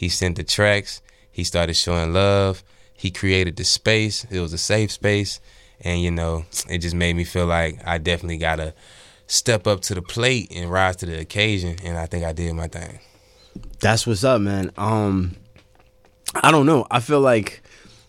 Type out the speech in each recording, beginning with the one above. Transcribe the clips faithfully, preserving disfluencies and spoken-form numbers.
He sent the tracks. He started showing love. He created the space. It was a safe space. And, you know, it just made me feel like I definitely got to step up to the plate and rise to the occasion. And I think I did my thing. That's what's up, man. Um, I don't know. I feel like,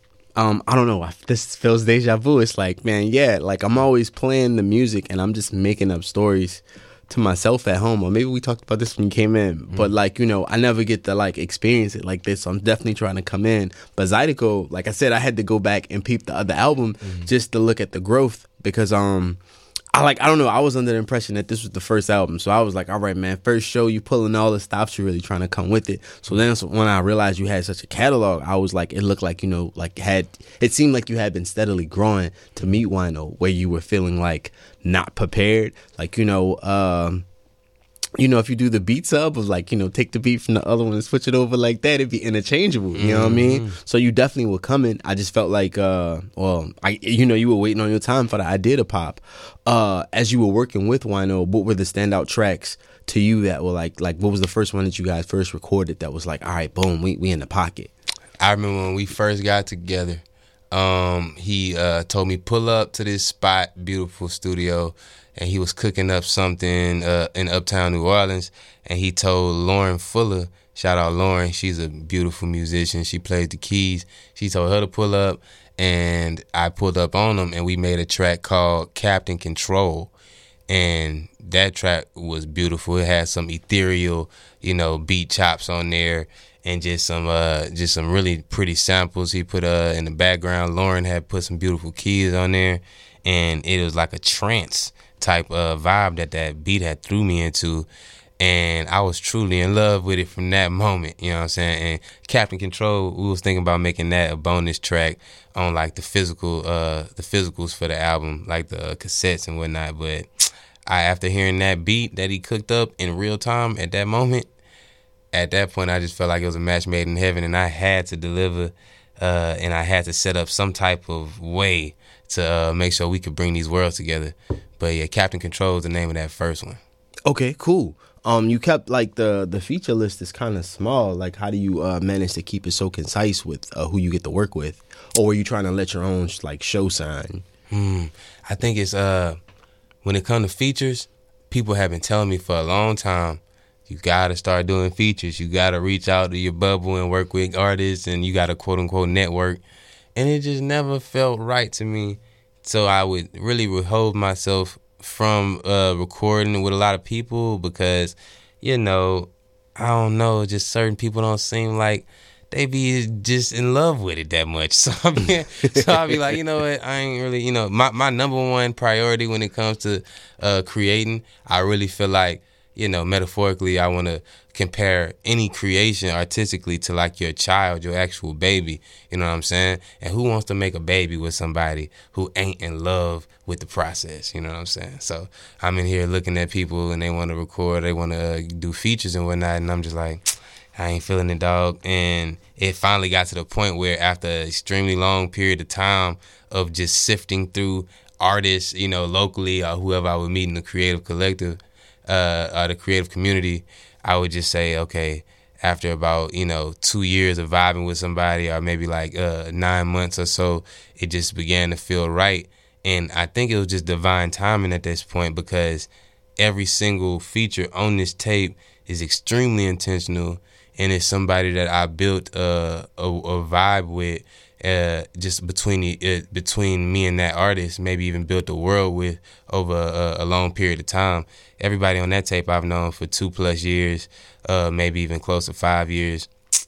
um, I don't know. This feels deja vu. It's like, man, yeah, like I'm always playing the music and I'm just making up stories to myself at home. Or maybe we talked about this when you came in. Mm-hmm. But like, you know, I never get to like experience it like this. So I'm definitely trying to come in. But Zydeco, like I said, I had to go back and peep the other album mm-hmm. just to look at the growth because, um, I like, I don't know, I was under the impression that this was the first album. So I was like, all right, man, first show, you pulling all the stops, you're really trying to come with it. So then so when I realized you had such a catalog, I was like, it looked like, you know, like had, it seemed like you had been steadily growing to meet Wino, where you were feeling like not prepared. Like, you know, um, you know, if you do the beat sub of like, you know, take the beat from the other one and switch it over like that, it'd be interchangeable. You know what I mean? So you definitely were coming. I just felt like, uh, well, I, you know, you were waiting on your time for the idea to pop. Uh, as you were working with Wino, what were the standout tracks to you that were like, like what was the first one that you guys first recorded that was like, all right, boom, we we in the pocket? I remember when we first got together, um, he uh, told me pull up to this spot, beautiful studio. And he was cooking up something uh, in Uptown New Orleans. And he told Lauren Fuller, shout out Lauren, she's a beautiful musician. She plays the keys. She told her to pull up. And I pulled up on him. And we made a track called Captain Control. And that track was beautiful. It had some ethereal, you know, beat chops on there. And just some uh, just some really pretty samples he put uh, in the background. Lauren had put some beautiful keys on there. And it was like a trance type of vibe that that beat had threw me into, and I was truly in love with it from that moment, you know what I'm saying? And Captain Control, we was thinking about making that a bonus track on like the physical uh the physicals for the album, like the cassettes and whatnot. But I, after hearing that beat that he cooked up in real time at that moment, at that point I just felt like it was a match made in heaven, and I had to deliver uh and I had to set up some type of way to uh, make sure we could bring these worlds together. But yeah, Captain Control is the name of that first one. Okay, cool. Um, you kept like the the feature list is kind of small. Like, how do you uh, manage to keep it so concise with uh, who you get to work with, or were you trying to let your own like show sign? Hmm. I think it's uh when it comes to features, people have been telling me for a long time, you gotta start doing features. You gotta reach out to your bubble and work with artists, and you gotta quote unquote network. And it just never felt right to me. So I would really withhold myself from uh, recording with a lot of people because, you know, I don't know, just certain people don't seem like they be just in love with it that much. So I be, so I be like, you know what, I ain't really, you know, my, my number one priority when it comes to uh, creating, I really feel like, you know, metaphorically, I want to compare any creation artistically to like your child, your actual baby. You know what I'm saying? And who wants to make a baby with somebody who ain't in love with the process? You know what I'm saying? So I'm in here looking at people and they want to record, they want to uh, do features and whatnot, and I'm just like, I ain't feeling it, dog. And it finally got to the point where after an extremely long period of time of just sifting through artists, you know, locally or whoever I would meet in the creative collective, uh, or the creative community, I would just say, okay, after about, you know, two years of vibing with somebody or maybe like uh, nine months or so, it just began to feel right. And I think it was just divine timing at this point because every single feature on this tape is extremely intentional, and it's somebody that I built uh, a, a vibe with uh, just between the, uh, between me and that artist, maybe even built a world with over a, a long period of time. Everybody on that tape I've known for two plus years, uh, maybe even close to five years.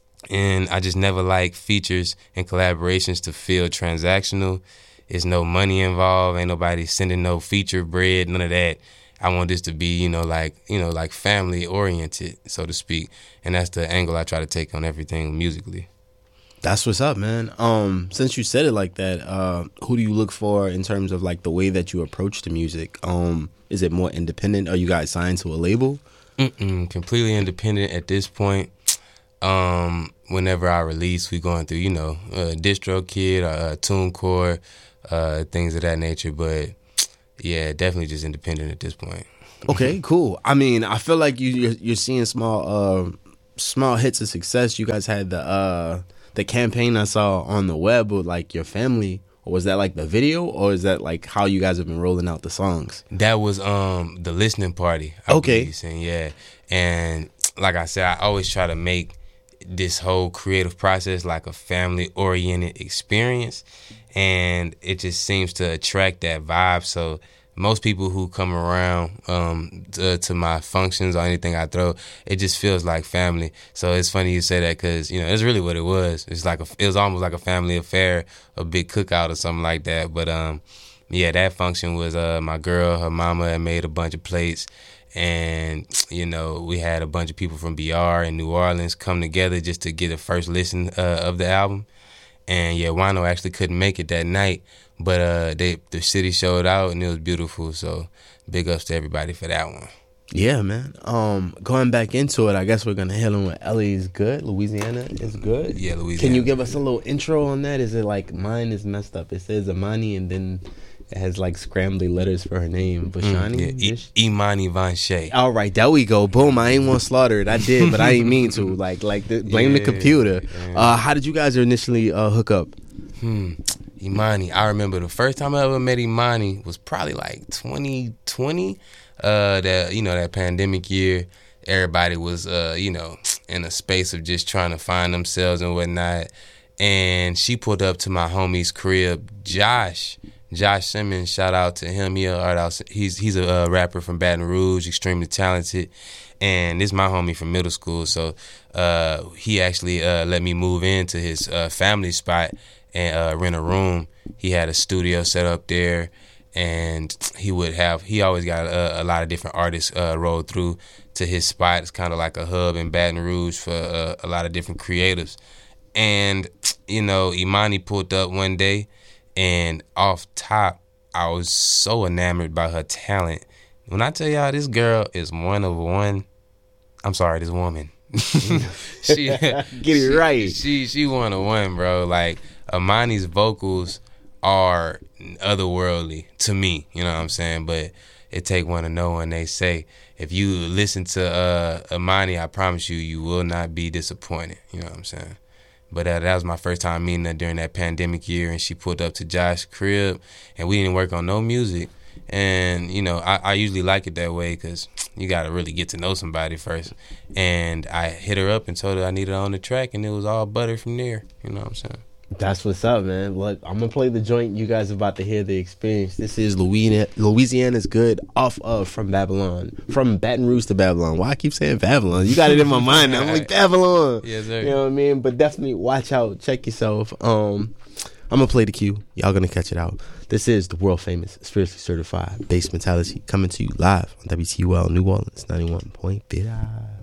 And I just never like features and collaborations to feel transactional. There's no money involved. Ain't nobody sending no feature bread, none of that. I want this to be, you know, like, you know, like family oriented, so to speak. And that's the angle I try to take on everything musically. That's what's up, man. Um, since you said it like that, uh, who do you look for in terms of like the way that you approach the music? Um, is it more independent? Are you guys signed to a label? Mm-mm, completely independent at this point. Um, whenever I release, we going through, you know, uh, DistroKid, uh, TuneCore, uh, things of that nature. But yeah, definitely just independent at this point. Okay, cool. I mean, I feel like you you're, you're seeing small. Uh, small hits of success. You guys had the uh, the campaign I saw on the web with like your family. Or was that like the video, or is that like how you guys have been rolling out the songs? That was um the listening party. I Okay. Saying, yeah. And like I said, I always try to make this whole creative process like a family oriented experience, and it just seems to attract that vibe. So most people who come around um, to, to my functions or anything I throw, it just feels like family. So it's funny you say that because, you know, it's really what it was. It's like a, it was almost like a family affair, a big cookout or something like that. But um, yeah, that function was uh, my girl, her mama had made a bunch of plates. And, you know, we had a bunch of people from B R and New Orleans come together just to get a first listen uh, of the album. And yeah, Wano actually couldn't make it that night, but uh, they the city showed out and it was beautiful. So big ups to everybody for that one. Yeah, man. Um, going back into it, I guess we're gonna hit on what L A is good, Louisiana is good. Yeah, Louisiana. Can you give us a little intro on that? Is it like mine is messed up? It says Imani and then it has like scrambly letters for her name, Bashani. Mm, yeah. I- Imani Von Shea. All right, there we go. Boom. I ain't want to slaughter it. I did, but I ain't mean to. Like, like the, blame yeah, the computer. Yeah. Uh, how did you guys initially uh, hook up? Hmm. Imani. I remember the first time I ever met Imani was probably like twenty twenty. Uh, that you know that pandemic year. Everybody was uh, you know, in a space of just trying to find themselves and whatnot. And she pulled up to my homie's crib, Josh. Josh Simmons, shout out to him. He a art house. He's he's a uh, rapper from Baton Rouge, extremely talented, and this is my homie from middle school. So uh, he actually uh, let me move into his uh, family spot and uh, rent a room. He had a studio set up there, and he would have. He always got a, a lot of different artists uh, roll through to his spot. It's kind of like a hub in Baton Rouge for uh, a lot of different creatives. And you know, Imani pulled up one day. And off top, I was so enamored by her talent. When I tell y'all, this girl is one of one. I'm sorry, this woman. she Get it right. She she one of one, bro. Like Imani's vocals are otherworldly to me. You know what I'm saying? But it take one to know one. They say if you listen to uh, Imani, I promise you, you will not be disappointed. You know what I'm saying? But uh, that was my first time meeting her during that pandemic year, and she pulled up to Josh's crib, and we didn't work on no music. And, you know, I, I usually like it that way because you got to really get to know somebody first. And I hit her up and told her I needed her on the track, and it was all butter from there. You know what I'm saying? That's what's up, man. Look, I'm going to play the joint. You guys are about to hear the experience. This is Louisiana, Louisiana's Good off of From Babylon. From Baton Rouge to Babylon. Why I keep saying Babylon? You got it in my mind now. I'm like, Babylon. Yes, sir. You know what I mean? But definitely watch out. Check yourself. Um, I'm going to play the cue. Y'all going to catch it out. This is the world famous, spiritually certified Bass Mentality coming to you live on W T U L New Orleans ninety-one point five.